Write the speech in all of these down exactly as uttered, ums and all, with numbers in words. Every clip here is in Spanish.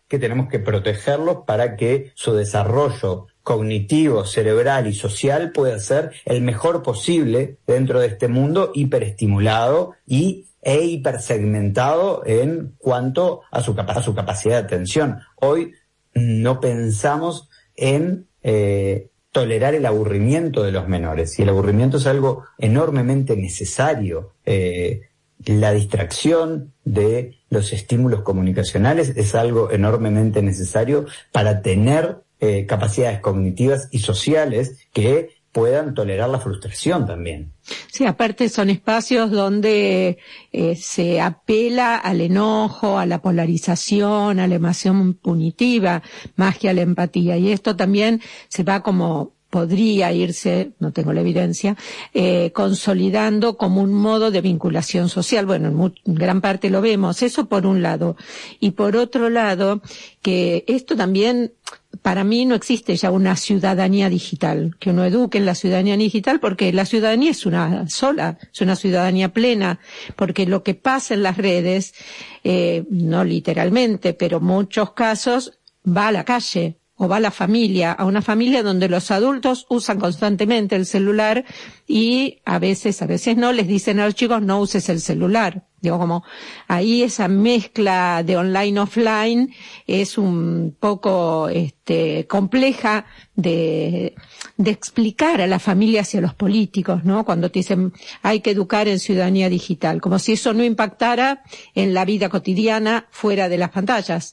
que tenemos que protegerlos para que su desarrollo cognitivo, cerebral y social pueda ser el mejor posible dentro de este mundo hiperestimulado y e hipersegmentado en cuanto a su, capa- a su capacidad de atención. Hoy no pensamos en eh, tolerar el aburrimiento de los menores, y el aburrimiento es algo enormemente necesario. Eh, la distracción de los estímulos comunicacionales es algo enormemente necesario para tener eh, capacidades cognitivas y sociales que puedan tolerar la frustración también. Sí, aparte son espacios donde eh, se apela al enojo, a la polarización, a la emoción punitiva, más que a la empatía. Y esto también se va como podría irse, no tengo la evidencia, eh, consolidando como un modo de vinculación social. Bueno, en, muy, en gran parte lo vemos, eso por un lado. Y por otro lado, que esto también, para mí no existe ya una ciudadanía digital, que uno eduque en la ciudadanía digital, porque la ciudadanía es una sola, es una ciudadanía plena, porque lo que pasa en las redes, eh, no literalmente, pero en muchos casos, va a la calle, o va a la familia, a una familia donde los adultos usan constantemente el celular y a veces, a veces no, les dicen a los chicos no uses el celular. Digo, como ahí esa mezcla de online-offline es un poco este compleja de, de explicar a las familias y a los políticos, ¿no? Cuando te dicen hay que educar en ciudadanía digital, como si eso no impactara en la vida cotidiana fuera de las pantallas.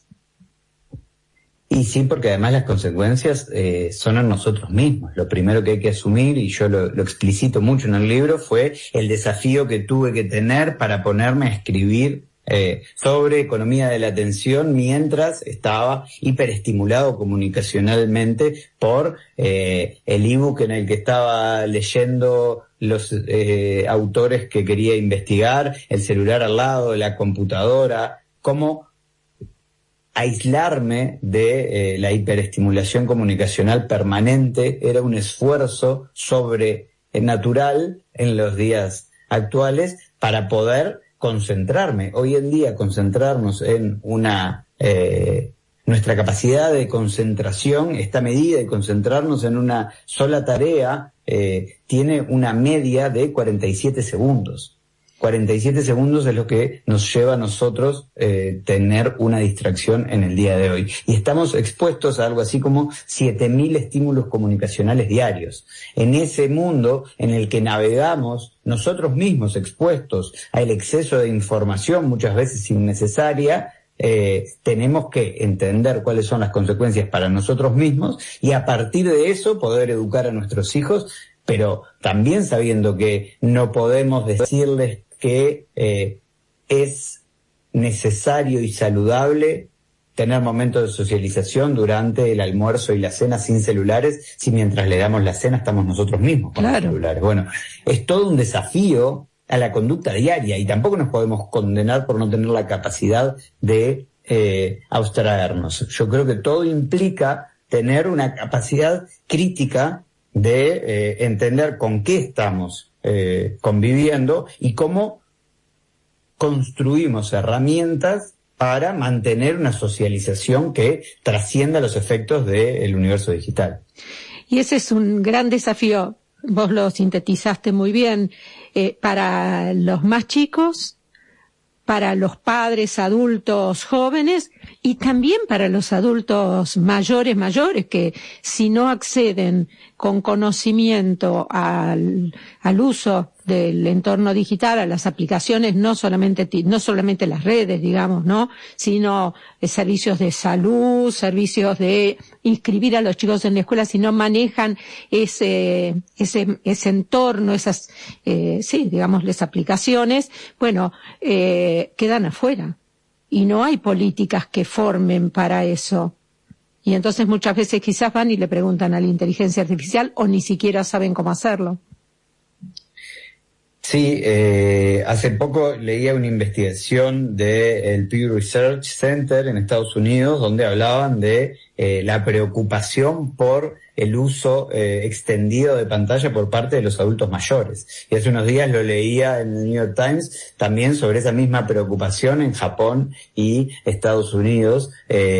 Y sí, porque además las consecuencias eh, son en nosotros mismos. Lo primero que hay que asumir, y yo lo, lo explicito mucho en el libro, fue el desafío que tuve que tener para ponerme a escribir eh, sobre economía de la atención mientras estaba hiperestimulado comunicacionalmente por eh, el ebook en el que estaba leyendo los eh, autores que quería investigar, el celular al lado, la computadora, cómo aislarme de eh, la hiperestimulación comunicacional permanente era un esfuerzo sobrenatural en los días actuales para poder concentrarme. Hoy en día concentrarnos en una... Eh, nuestra capacidad de concentración está medida, y concentrarnos en una sola tarea eh, tiene una media de cuarenta y siete segundos. cuarenta y siete segundos es lo que nos lleva a nosotros eh, tener una distracción en el día de hoy. Y estamos expuestos a algo así como siete mil estímulos comunicacionales diarios. En ese mundo en el que navegamos nosotros mismos expuestos al exceso de información, muchas veces innecesaria, eh, tenemos que entender cuáles son las consecuencias para nosotros mismos y a partir de eso poder educar a nuestros hijos, pero también sabiendo que no podemos decirles que eh, es necesario y saludable tener momentos de socialización durante el almuerzo y la cena sin celulares, si mientras le damos la cena estamos nosotros mismos con Claro. los celulares. Bueno, es todo un desafío a la conducta diaria y tampoco nos podemos condenar por no tener la capacidad de eh, abstraernos. Yo creo que todo implica tener una capacidad crítica de eh, entender con qué estamos eh, conviviendo y cómo construimos herramientas para mantener una socialización que trascienda los efectos del universo digital. Y ese es un gran desafío, vos lo sintetizaste muy bien, eh, para los más chicos, para los padres, adultos, jóvenes, y también para los adultos mayores, mayores, que si no acceden con conocimiento al, al uso del entorno digital, a las aplicaciones, no solamente, no solamente las redes, digamos, ¿no? Sino eh, servicios de salud, servicios de inscribir a los chicos en la escuela, si no manejan ese, ese, ese entorno, esas, eh, sí, digamos, las aplicaciones, bueno, eh, quedan afuera. Y no hay políticas que formen para eso. Y entonces muchas veces quizás van y le preguntan a la inteligencia artificial o ni siquiera saben cómo hacerlo. Sí, eh, hace poco leía una investigación del Pew Research Center en Estados Unidos donde hablaban de eh, la preocupación por el uso eh, extendido de pantalla por parte de los adultos mayores. Y hace unos días lo leía en el New York Times también sobre esa misma preocupación en Japón y Estados Unidos. Eh,